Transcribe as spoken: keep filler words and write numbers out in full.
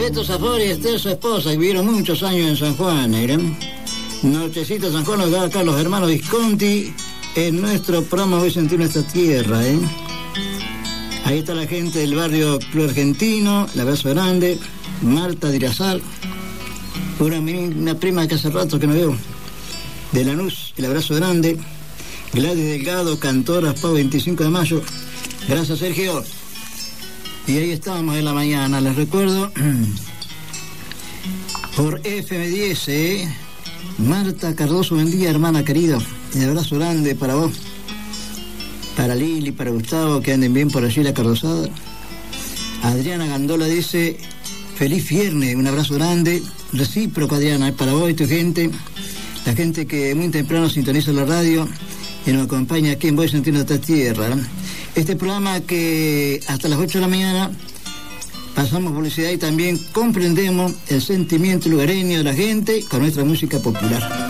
Beto Zafori y Esther, su esposa, que vivieron muchos años en San Juan, ¿eh? Nochecita San Juan, nos da acá los hermanos Visconti en nuestro programa Voy a sentir nuestra tierra, ¿eh? Ahí está la gente del barrio Club Argentino, el abrazo grande. Marta Dirazar, una, una prima que hace rato que no veo, de Lanús, el abrazo grande. Gladys Delgado, cantora, Pau veinticinco de mayo. Gracias, Sergio. Y ahí estábamos en la mañana, les recuerdo, por F M diez, ¿eh? Marta Cardoso, buen día, hermana querida. Un abrazo grande para vos, para Lili, para Gustavo, que anden bien por allí la Cardosada. Adriana Gandola dice, feliz viernes, un abrazo grande, recíproco, Adriana, para vos y tu gente, la gente que muy temprano sintoniza la radio y nos acompaña aquí en Voy a sentir nuestra tierra. Este programa que hasta las ocho de la mañana pasamos publicidad y también comprendemos el sentimiento lugareño de la gente con nuestra música popular.